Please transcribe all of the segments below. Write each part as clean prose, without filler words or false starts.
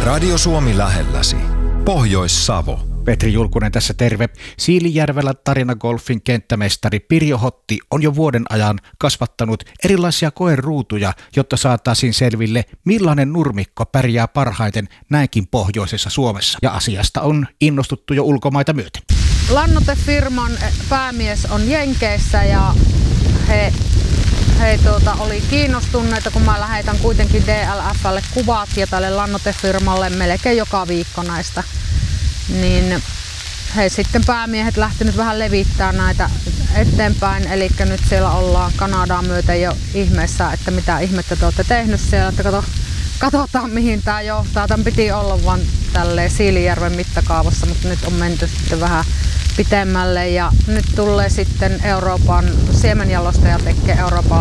Radio Suomi lähelläsi. Pohjois-Savo. Petri Julkunen tässä terve. Siilijärvellä Tarinagolfin kenttämestari Pirjo Hotti on jo vuoden ajan kasvattanut erilaisia koeruutuja, jotta saataisiin selville, millainen nurmikko pärjää parhaiten näinkin pohjoisessa Suomessa. Ja asiasta on innostuttu jo ulkomaita myöten. Lannoitefirman päämies on Jenkeissä ja he oli kiinnostuneita, kun mä lähetän kuitenkin DLF:lle kuvat ja tälle lannoitefirmalle melkein joka viikko näistä. Niin he sitten päämiehet lähtenyt vähän levittämään näitä eteenpäin, eli nyt siellä ollaan Kanadaa myöten jo ihmeessä, että mitä ihmettä te olette tehnyt siellä, että katsotaan mihin tää johtaa. Tämän piti olla vaan tälleen Siilijärven mittakaavassa, mutta nyt on menty sitten vähän pitemmälle ja nyt tulee sitten Euroopan siemenjalostaja tekee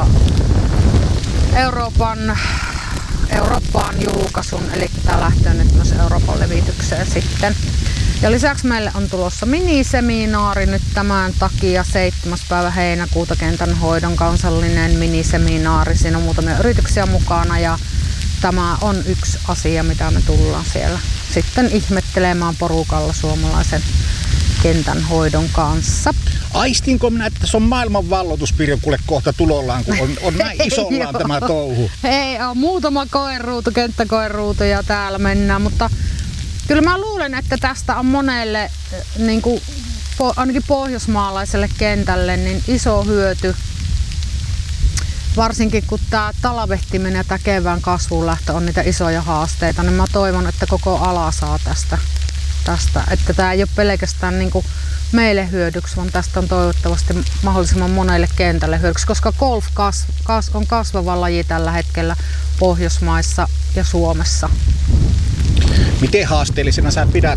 Eurooppaan julkaisun, eli tämä lähtee nyt myös Euroopan levitykseen sitten. Ja lisäksi meille on tulossa miniseminaari nyt tämän takia 7. päivä heinäkuuta kentänhoidon kansallinen miniseminaari. Siinä on muutamia yrityksiä mukana ja tämä on yksi asia, mitä me tullaan siellä sitten ihmettelemään porukalla suomalaisen kentänhoidon kanssa. Aistinko minä, että se on maailman valloitus, Pirjo, kuule kohta tulollaan, kun on näin isollaan tämä touhu? Ei ole, muutama koeruutu, kenttäkoeruutu ja täällä mennään, mutta kyllä mä luulen, että tästä on monelle, niin kuin, ainakin pohjoismaalaiselle kentälle, niin iso hyöty. Varsinkin kun tämä talvehtiminen ja tämä kevään kasvuun lähtö on niitä isoja haasteita, niin mä toivon, että koko ala saa tästä. Että tämä ei ole pelkästään niin kuin meille hyödyksi, vaan tästä on toivottavasti mahdollisimman monelle kentälle hyödyksi, koska golf on kasvava laji tällä hetkellä Pohjoismaissa ja Suomessa. Miten haasteellisena sä pidät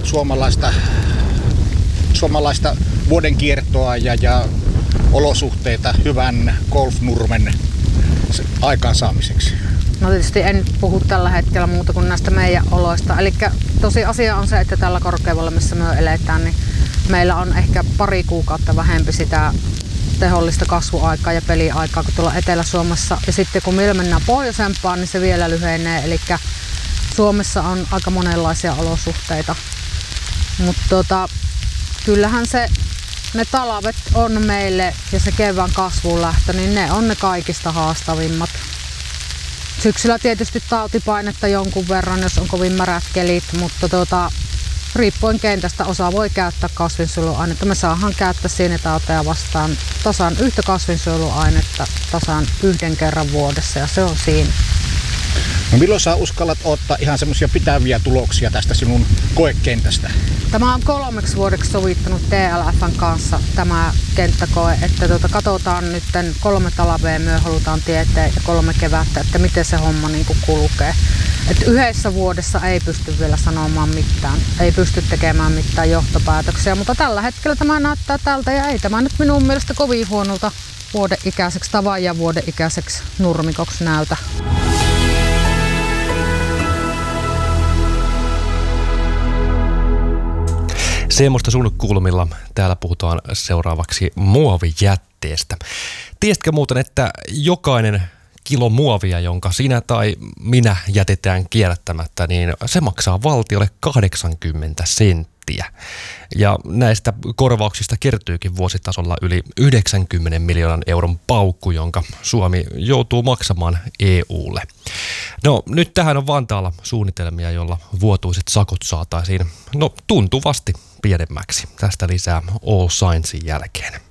suomalaista vuoden kiertoa ja olosuhteita hyvän golfnurmen aikaansaamiseksi? No tietysti en puhu tällä hetkellä muuta kuin näistä meidän oloista. Eli tosi asia on se, että tällä korkeudella, missä me eletään, niin meillä on ehkä pari kuukautta vähempi sitä tehollista kasvuaikaa ja peliaikaa kuin tuolla Etelä-Suomessa. Ja sitten kun meillä mennään pohjoisempaan, niin se vielä lyhenee. Eli Suomessa on aika monenlaisia olosuhteita. Mutta kyllähän ne talvet on meille ja se kevään kasvuun lähtö, niin ne on ne kaikista haastavimmat. Syksyllä tietysti tautipainetta jonkun verran, jos on kovin märät kelit, mutta riippuen kentästä osa voi käyttää kasvinsuojeluainetta. Me saadaan käyttää sienitauteja vastaan tasan yhtä kasvinsuojeluainetta tasan 1 kerran vuodessa ja se on siinä. No milloin sä uskallat ottaa ihan semmoisia pitäviä tuloksia tästä sinun koekentästä? Tämä on 3 vuodeksi sovittanut DLF:n kanssa tämä kenttäkoe, että katsotaan nyt 3 talvea me halutaan tietää ja 3 kevättä, että miten se homma niin kuin kulkee. Et yhdessä vuodessa ei pysty vielä sanomaan mitään, ei pysty tekemään mitään johtopäätöksiä, mutta tällä hetkellä tämä näyttää tältä ja ei tämä nyt minun mielestä kovin huonolta vuodenikäiseksi tai vajaan vuodenikäiseksi nurmikoksi näytä. Semmoista sun kulmilla täällä puhutaan seuraavaksi muovijätteestä. Tiesitkö muuten, että jokainen kilo muovia, jonka sinä tai minä jätetään kierrättämättä, niin se maksaa valtiolle 80 senttiä. Ja näistä korvauksista kertyykin vuositasolla yli 90 miljoonan euron paukku, jonka Suomi joutuu maksamaan EUlle. No nyt tähän on Vantaalla suunnitelmia, jolla vuotuiset sakot saataisiin tuntuvasti pienemmäksi. Tästä lisää All Sciencein jälkeen.